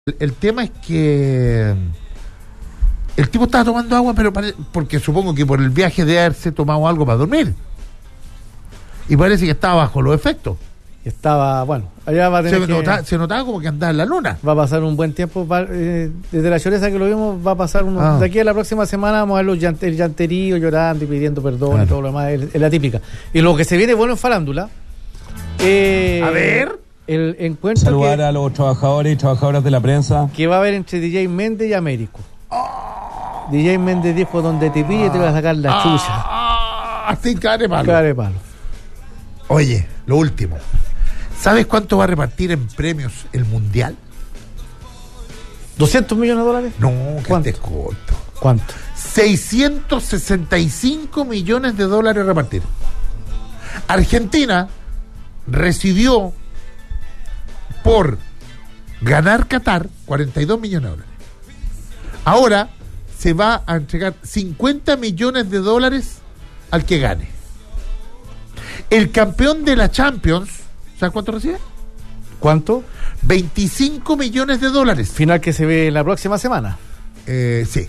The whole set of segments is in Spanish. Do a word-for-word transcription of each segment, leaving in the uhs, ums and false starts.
El, el tema es que el tipo estaba tomando agua, pero pare, porque supongo que por el viaje de haberse tomado algo para dormir. Y parece que estaba bajo los efectos. Estaba, bueno, allá va a tener se, que... nota, se notaba como que andaba en la luna. Va a pasar un buen tiempo, va, eh, desde la lloreza que lo vimos, va a pasar unos... Ah. De aquí a la próxima semana vamos a ver los llant- el llanterío llorando y pidiendo perdón, Claro. y todo lo demás, es, es la típica. Y lo que se viene bueno en farándula... Eh, A ver... El encuentro Saludar que, a los trabajadores y trabajadoras de la prensa. que va a haber entre D J Méndez y Américo. Oh. D J Méndez dijo: donde te pille te voy a sacar la chucha. Ah, así cara de palo. Cara de palo. Oye, lo último. ¿Sabes cuánto va a repartir en premios el Mundial? ¿doscientos millones de dólares? No, que ¿Cuánto? estés corto. ¿Cuánto? seiscientos sesenta y cinco millones de dólares a repartir. Argentina recibió por ganar Qatar cuarenta y dos millones de dólares. Ahora se va a entregar cincuenta millones de dólares al que gane. El campeón de la Champions, ¿sabes cuánto recibe? ¿Cuánto? veinticinco millones de dólares. Final que se ve la próxima semana. Eh, sí.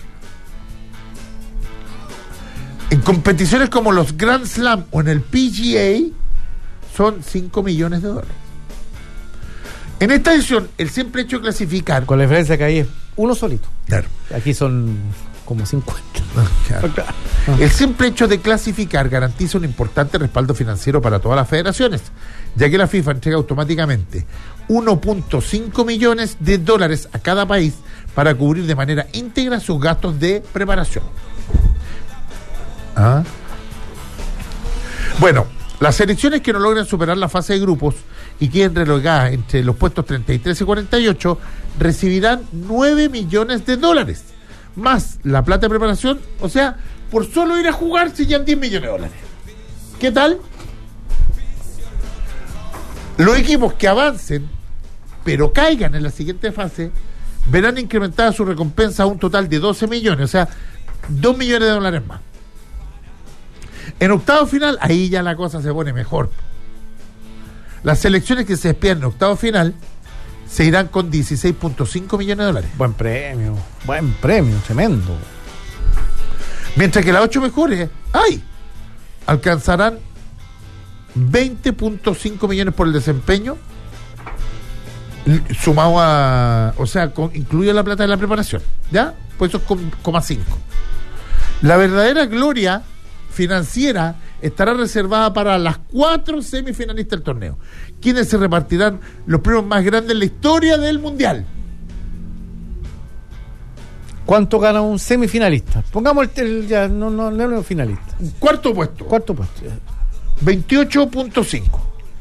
En competiciones como los Grand Slam o en el P G A son cinco millones de dólares. En esta edición, el simple hecho de clasificar... Con la diferencia que ahí es uno solito. Claro. Aquí son como cincuenta. Claro. El simple hecho de clasificar garantiza un importante respaldo financiero para todas las federaciones, ya que la FIFA entrega automáticamente uno punto cinco millones de dólares a cada país para cubrir de manera íntegra sus gastos de preparación. ¿Ah? Bueno, las selecciones que no logren superar la fase de grupos y queden relegadas entre los puestos treinta y tres y cuarenta y ocho recibirán nueve millones de dólares, más la plata de preparación, o sea, por solo ir a jugar se llevan diez millones de dólares. ¿Qué tal? Los equipos que avancen, pero caigan en la siguiente fase, verán incrementada su recompensa a un total de doce millones, o sea, dos millones de dólares más. En octavo final, ahí ya la cosa se pone mejor. Las selecciones que se despidan en octavo final se irán con dieciséis punto cinco millones de dólares. Buen premio. Buen premio, tremendo. Mientras que las ocho mejores, ¡ay!, alcanzarán veinte punto cinco millones por el desempeño, sumado a, o sea, con, incluido la plata de la preparación, ¿ya? Pues eso es con, coma cinco. La verdadera gloria financiera estará reservada para las cuatro semifinalistas del torneo, quienes se repartirán los premios más grandes en la historia del Mundial. ¿Cuánto gana un semifinalista? Pongamos el, el ya, no, no, no, no finalista. Cuarto puesto, Cuarto puesto. veintiocho punto cinco.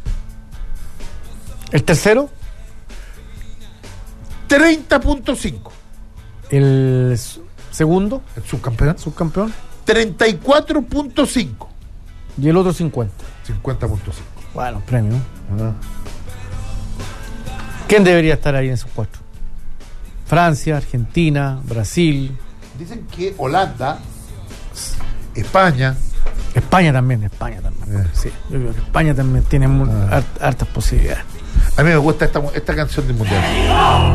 El tercero, treinta punto cinco. el s- segundo, El subcampeón, subcampeón, treinta y cuatro punto cinco. y el otro cincuenta. cincuenta punto cinco. Bueno, premio. ¿Quién debería estar ahí en esos cuatro? Francia, Argentina, Brasil, Dicen que Holanda, España, España también, España también. Eh. Sí, yo creo que España también tiene mu- Ah. hart- hartas posibilidades. a mí me gusta esta, esta canción del Mundial.